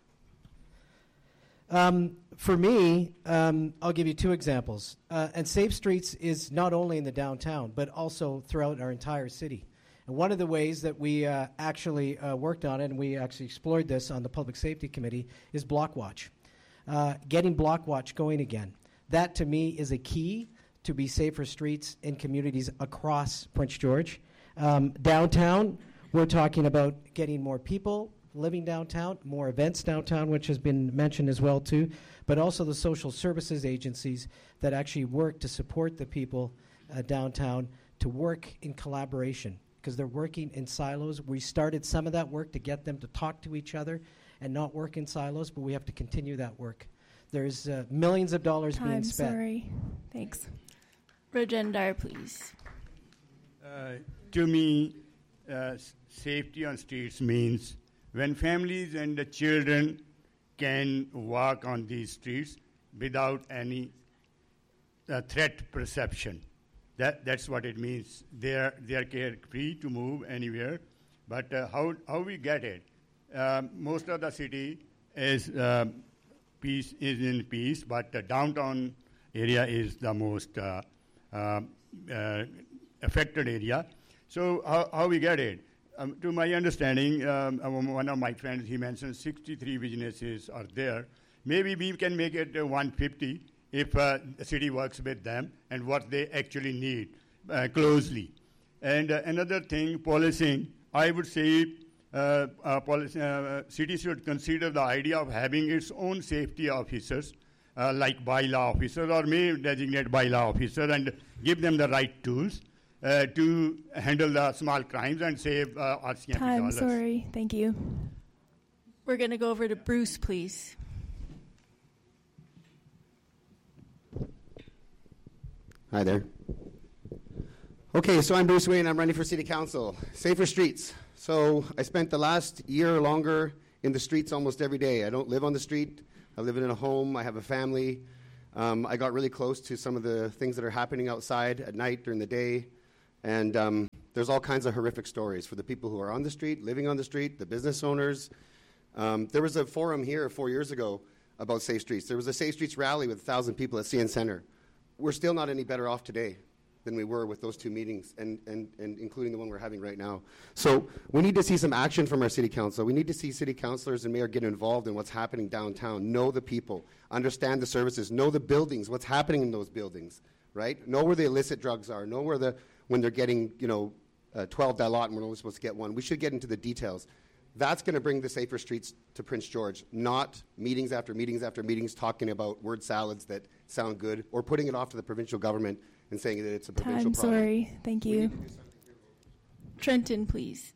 Um, for me, um, I'll give you two examples. Uh, and Safe Streets is not only in the downtown, but also throughout our entire city. And one of the ways that we uh, actually uh, worked on it, and we actually explored this on the Public Safety Committee, is Block Watch. Uh, getting Block Watch going again. That, to me, is a key to be safer streets in communities across Prince George. Um, downtown, we're talking about getting more people living downtown, more events downtown, which has been mentioned as well too, but also the social services agencies that actually work to support the people uh, downtown to work in collaboration, because they're working in silos. We started some of that work to get them to talk to each other and not work in silos, but we have to continue that work. There's uh, millions of dollars Time, being spent. Sorry. Thanks. Rajendar, please. Uh, to me, uh, s- safety on streets means when families and the children can walk on these streets without any uh, threat perception. That, that's what it means. They are, they are free to move anywhere. But uh, how, how we get it? Um, most of the city is, uh, peace, is in peace, but the downtown area is the most uh, uh, uh, affected area. So how, how we get it? um, to my understanding, um, um, one of my friends, he mentioned sixty-three businesses are there. Maybe we can make it uh, one hundred fifty if uh, the city works with them and what they actually need uh, closely. And uh, another thing, policing, I would say uh, uh, policy, uh, city should consider the idea of having its own safety officers, uh, like bylaw officers, or may designate bylaw officer and give them the right tools uh, to handle the small crimes and save uh, R C M P Time, dollars. sorry. Thank you. We're going to go over to Bruce, please. Hi there. Okay, so I'm Bruce Wayne. I'm running for City Council. Safer streets. So I spent the last year or longer in the streets almost every day. I don't live on the street. I live in a home. I have a family. Um, I got really close to some of the things that are happening outside at night, during the day. And um, there's all kinds of horrific stories for the people who are on the street, living on the street, the business owners. Um, there was a forum here four years ago about safe streets. There was a Safe Streets rally with one thousand people at C N Center. We're still not any better off today than we were with those two meetings, and, and, and including the one we're having right now. So we need to see some action from our city council. We need to see city councilors and mayor get involved in what's happening downtown, know the people, understand the services, know the buildings, what's happening in those buildings, right? Know where the illicit drugs are, know where the, when they're getting, you know, uh, twelve Dilaudid and we're only supposed to get one. We should get into the details. That's going to bring the safer streets to Prince George, not meetings after meetings after meetings talking about word salads that sound good or putting it off to the provincial government and saying that it's a provincial Time, problem. sorry. Thank you. Trenton, please.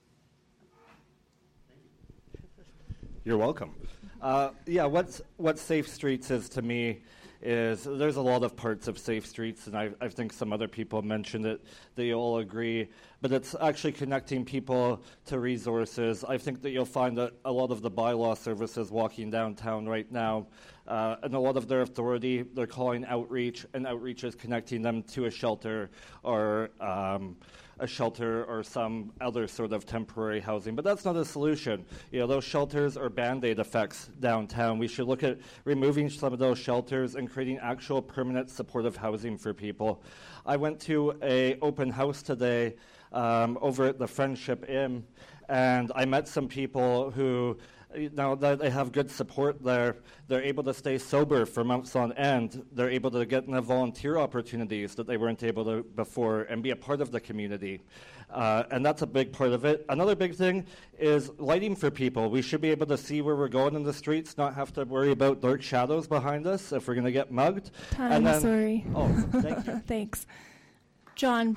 You're welcome. Uh, yeah, what's, what Safe Streets is to me is there's a lot of parts of Safe Streets, and I, I think some other people mentioned it, they all agree, but it's actually connecting people to resources. I think that you'll find that a lot of the bylaw services walking downtown right now, uh, and a lot of their authority, they're calling outreach, and outreach is connecting them to a shelter or um, a shelter or some other sort of temporary housing. But that's not a solution. You know, those shelters are Band-Aid effects downtown. We should look at removing some of those shelters and creating actual permanent supportive housing for people. I went to a open house today um, over at the Friendship Inn, and I met some people who, now that they have good support there, they're able to stay sober for months on end. They're able to get into volunteer opportunities that they weren't able to before and be a part of the community. Uh, and that's a big part of it. Another big thing is lighting for people. We should be able to see where we're going in the streets, not have to worry about dark shadows behind us if we're going to get mugged. Time, and then, sorry. Oh, thank you. Thanks. John.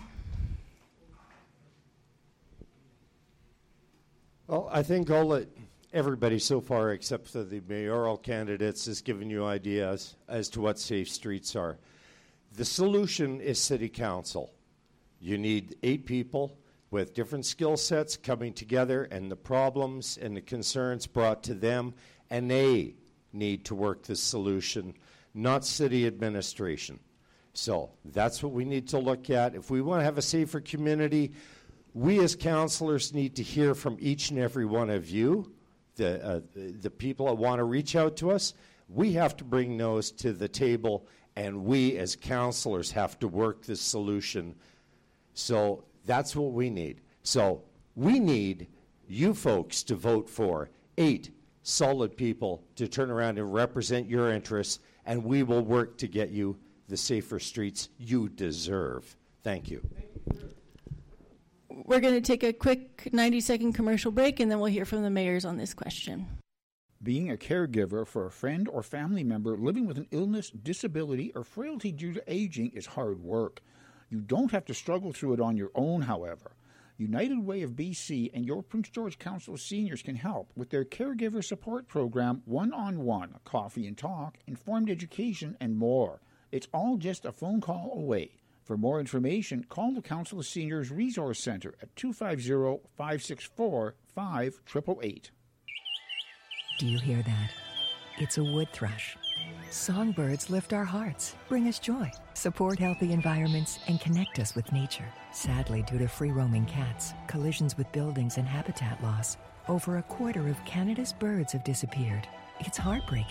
Well, I think all that everybody so far, except for the mayoral candidates, has given you ideas as to what safe streets are. The solution is city council. You need eight people with different skill sets coming together, and the problems and the concerns brought to them, and they need to work the solution, not city administration. So that's what we need to look at. If we want to have a safer community, we as councillors need to hear from each and every one of you, the, uh, the people that want to reach out to us. We have to bring those to the table, and we as councillors have to work this solution. So that's what we need. So we need you folks to vote for eight solid people to turn around and represent your interests, and we will work to get you the safer streets you deserve. Thank you. We're going to take a quick ninety-second commercial break, and then we'll hear from the mayors on this question. Being a caregiver for a friend or family member living with an illness, disability, or frailty due to aging is hard work. You don't have to struggle through it on your own, however. United Way of B C and your Prince George Council of Seniors can help with their caregiver support program, one-on-one, coffee and talk, informed education, and more. It's all just a phone call away. For more information, call the Council of Seniors Resource Center at two five zero, five six four, five eight eight eight. Do you hear that? It's a wood thrush. Songbirds lift our hearts, bring us joy, support healthy environments, and connect us with nature. Sadly, due to free-roaming cats, collisions with buildings, and habitat loss, over a quarter of Canada's birds have disappeared. It's heartbreaking.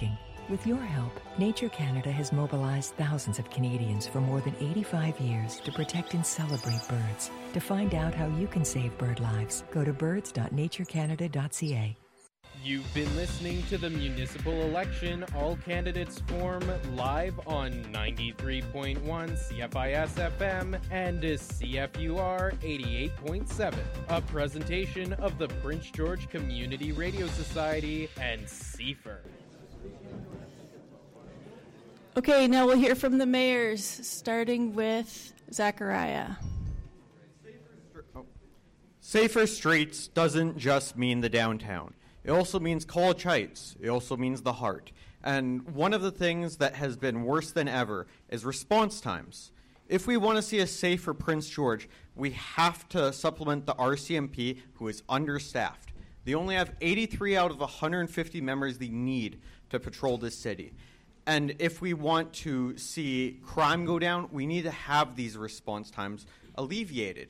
With your help, Nature Canada has mobilized thousands of Canadians for more than eighty-five years to protect and celebrate birds. To find out how you can save bird lives, go to birds dot nature canada dot c a. You've been listening to the Municipal Election All Candidates Forum live on ninety-three point one C F I S F M and C F U R eighty-eight point seven, a presentation of the Prince George Community Radio Society and C F E R. Okay, now we'll hear from the mayors, starting with Zachariah. Safer streets doesn't just mean the downtown. It also means College Heights. It also means the heart. And one of the things that has been worse than ever is response times. If we want to see a safer Prince George, we have to supplement the R C M P, who is understaffed. They only have eighty-three out of one hundred fifty members they need to patrol this city. And if we want to see crime go down, we need to have these response times alleviated.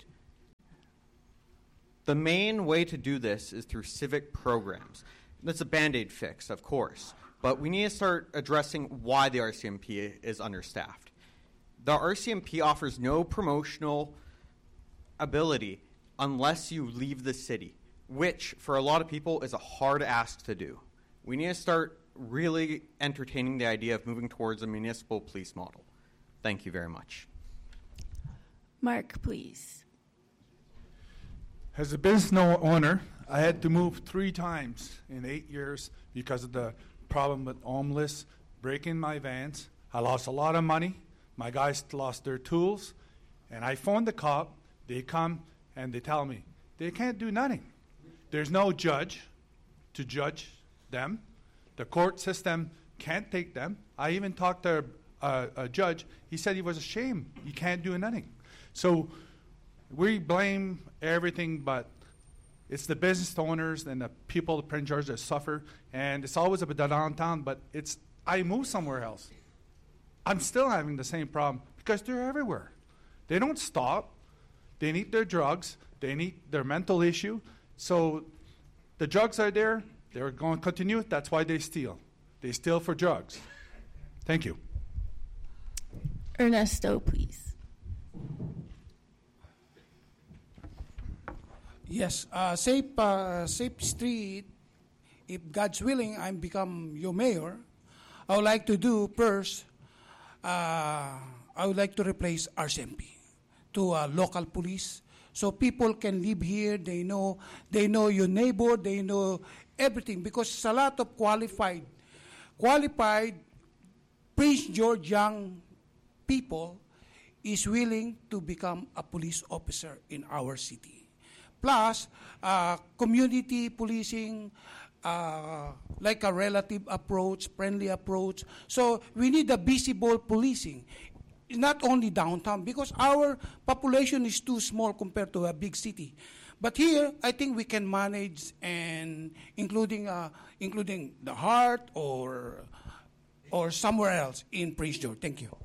The main way to do this is through civic programs. That's a Band-Aid fix, of course, but we need to start addressing why the R C M P is understaffed. The R C M P offers no promotional ability unless you leave the city, which for a lot of people is a hard ask to do. We need to start really entertaining the idea of moving towards a municipal police model. Thank you very much. Mark, please. As a business owner, I had to move three times in eight years because of the problem with homeless, breaking my vans. I lost a lot of money. My guys lost their tools. And I phoned the cop. They come and they tell me they can't do nothing. There's no judge to judge them. The court system can't take them. I even talked to a, a judge. He said he was ashamed. He can't do nothing. So we blame everything, but it's the business owners and the people of Prince George that suffer. And it's always about the downtown, but it's I moved somewhere else. I'm still having the same problem because they're everywhere. They don't stop. They need their drugs. They need their mental issue. So the drugs are there. They're going to continue. That's why they steal. They steal for drugs. Thank you. Ernesto, please. Yes, uh, safe, uh, safe street. If God's willing, I become your mayor. I would like to do first. Uh, I would like to replace R C M P to uh, local police, so people can live here. They know, they know your neighbor. They know everything, because it's a lot of qualified, qualified Prince George young people is willing to become a police officer in our city. Plus, uh, community policing, uh, like a relative approach, friendly approach. So we need a visible policing, not only downtown, because our population is too small compared to a big city. But here, I think we can manage, and including uh, including the heart or or somewhere else in Prince George. Thank you.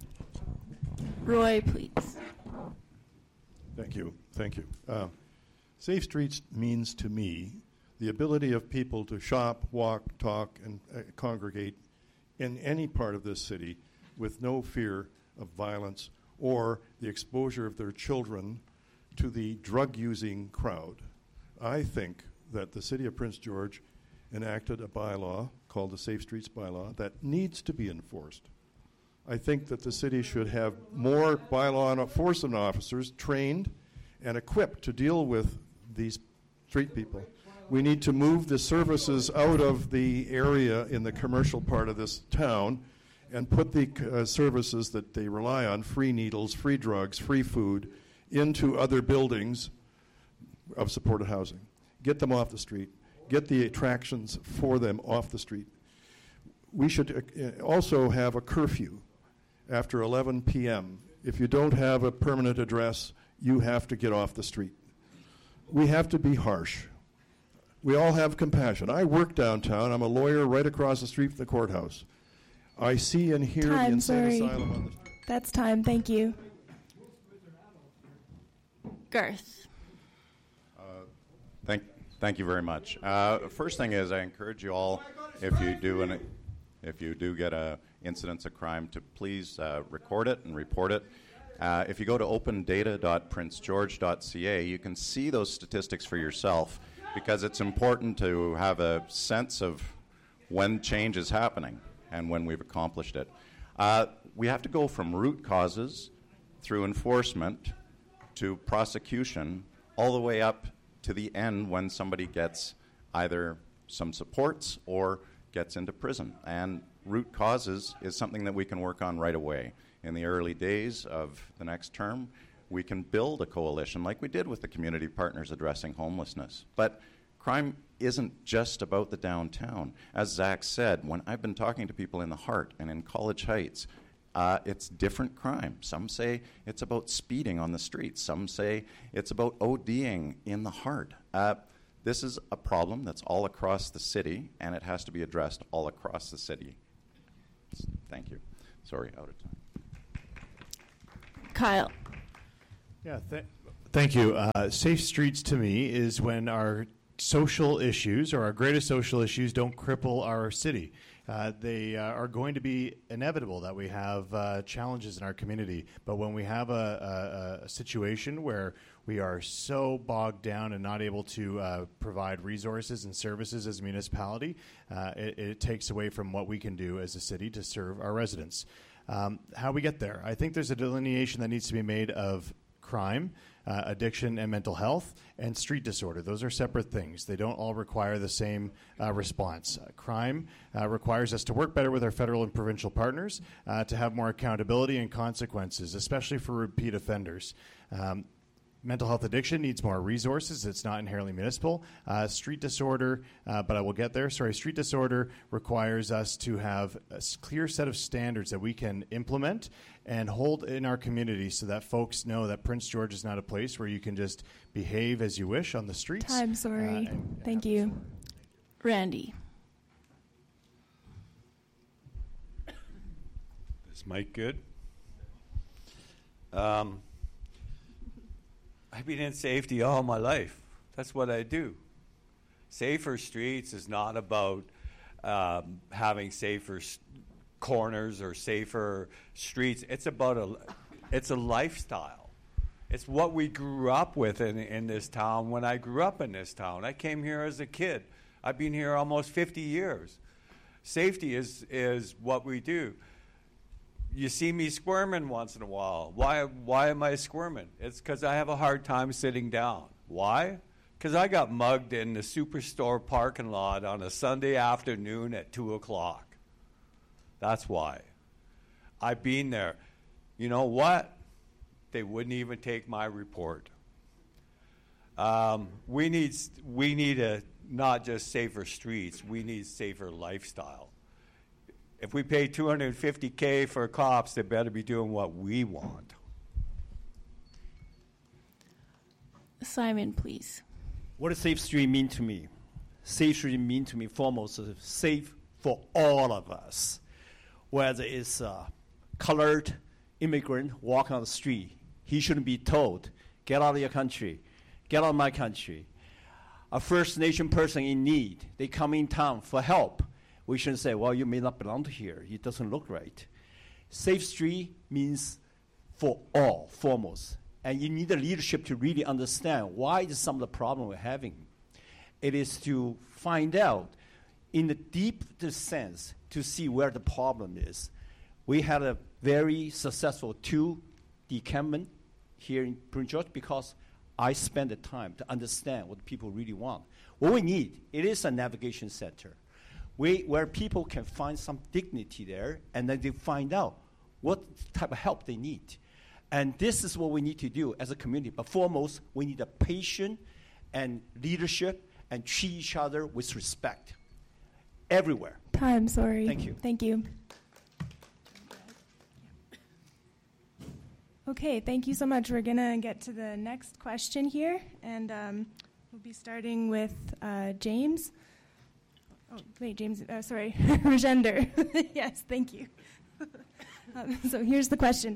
Roy, please. Thank you. Thank you. Uh, safe streets means to me the ability of people to shop, walk, talk, and uh, congregate in any part of this city with no fear of violence or the exposure of their children to the drug-using crowd. I think that the City of Prince George enacted a bylaw called the Safe Streets Bylaw that needs to be enforced. I think that the city should have more bylaw enforcement officers trained and equipped to deal with these street people. We need to move the services out of the area in the commercial part of this town and put the uh, services that they rely on, free needles, free drugs, free food, into other buildings of supported housing. Get them off the street. Get the attractions for them off the street. We should uh, also have a curfew after eleven p.m. If you don't have a permanent address, you have to get off the street. We have to be harsh. We all have compassion. I work downtown. I'm a lawyer right across the street from the courthouse. I see and hear Time, the insane sorry. asylum on the street. That's time. Thank you. Garth. Uh, thank, thank you very much. Uh, first thing is, I encourage you all, if you do an, If you do get a incidence of crime, to please uh, record it and report it. Uh, if you go to open data dot prince george dot c a, you can see those statistics for yourself, because it's important to have a sense of when change is happening and when we've accomplished it. Uh, we have to go from root causes through enforcement to prosecution all the way up to the end when somebody gets either some supports or gets into prison. And root causes is something that we can work on right away. In the early days of the next term, we can build a coalition like we did with the community partners addressing homelessness. But crime isn't just about the downtown. As Zach said, when I've been talking to people in the Heart and in College Heights, uh, it's different crime. Some say it's about speeding on the streets. Some say it's about ODing in the Heart. Uh, this is a problem that's all across the city, and it has to be addressed all across the city. Thank you. Sorry, out of time. Kyle. Yeah, th- thank you. Uh, safe streets to me is when our social issues or our greatest social issues don't cripple our city. Uh, they uh, are going to be inevitable that we have uh, challenges in our community. But when we have a, a, a situation where we are so bogged down and not able to uh, provide resources and services as a municipality, uh, it, it takes away from what we can do as a city to serve our residents. Um, how we get there? I think there's a delineation that needs to be made of crime, uh, addiction, and mental health, and street disorder. Those are separate things. They don't all require the same uh, response. Uh, crime uh, requires us to work better with our federal and provincial partners uh, to have more accountability and consequences, especially for repeat offenders. Um, Mental health addiction needs more resources. It's not inherently municipal. Uh, street disorder, uh, but I will get there. Sorry, street disorder requires us to have a s- clear set of standards that we can implement and hold in our community so that folks know that Prince George is not a place where you can just behave as you wish on the streets. Time, sorry. Uh, and- Thank you. Randy. Is Mike good? Um, I've been in safety all my life. That's what I do. Safer streets is not about um, having safer s- corners or safer streets. It's about a, it's a lifestyle. It's what we grew up with in, in this town. When I grew up in this town, I came here as a kid. I've been here almost fifty years. Safety is is what we do. You see me squirming once in a while. Why Why am I squirming? It's because I have a hard time sitting down. Why? Because I got mugged in the Superstore parking lot on a Sunday afternoon at two o'clock. That's why. I've been there. You know what? They wouldn't even take my report. Um, we need we need a not just safer streets. We need safer lifestyle. If we pay two hundred fifty K for cops, they better be doing what we want. Simon, please. What does safe street mean to me? Safe street mean to me foremost is safe for all of us. Whether it's a colored immigrant walking on the street, he shouldn't be told, get out of your country, get out of my country. A First Nation person in need, they come in town for help. We shouldn't say, well, you may not belong to here. It doesn't look right. Safe street means for all, foremost. And you need the leadership to really understand why is some of the problem we're having. It is to find out, in the deepest sense, to see where the problem is. We had a very successful two decampment here in Prince George because I spent the time to understand what people really want. What we need, it is a navigation center. We, where people can find some dignity there, and then they find out what type of help they need. And this is what we need to do as a community. But foremost, we need a patient and leadership and treat each other with respect everywhere. Time, sorry. Thank you. Thank you. Okay, thank you so much. We're going to get to the next question here, and um, we'll be starting with uh, James. Oh, wait, James, uh, sorry, Rajender. Yes, thank you. um, so here's the question.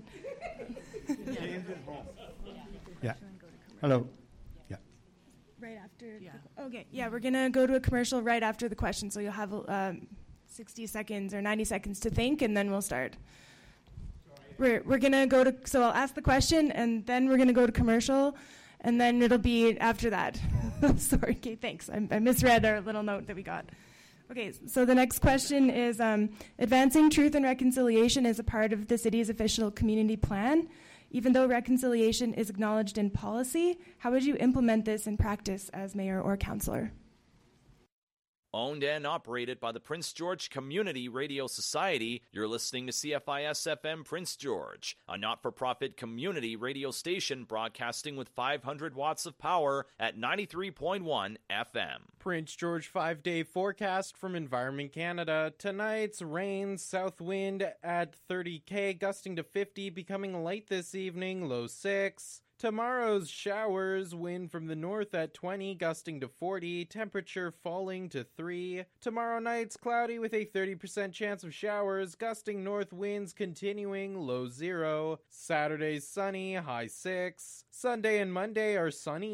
Yeah. Hello. Yeah. Right after. Yeah. The, okay. Yeah, we're gonna go to a commercial right after the question, so you'll have um, sixty seconds or ninety seconds to think, and then we'll start. We're, we're going to go to, so I'll ask the question, and then we're going to go to commercial, and then it'll be after that. Sorry, okay, thanks. I, I misread our little note that we got. Okay, so the next question is, um, advancing truth and reconciliation is a part of the city's official community plan. Even though reconciliation is acknowledged in policy, how would you implement this in practice as mayor or councillor? Owned and operated by the Prince George Community Radio Society, you're listening to C F I S F M Prince George, a not-for-profit community radio station broadcasting with five hundred watts of power at ninety-three point one F M. Prince George five-day forecast from Environment Canada. Tonight's rain, south wind at thirty K, gusting to fifty, becoming light this evening, low six. Tomorrow's showers, wind from the north at twenty, gusting to forty, temperature falling to three. Tomorrow night's cloudy with a thirty percent chance of showers, gusting north winds continuing, low zero. Saturday's sunny, high six. Sunday and Monday are sunny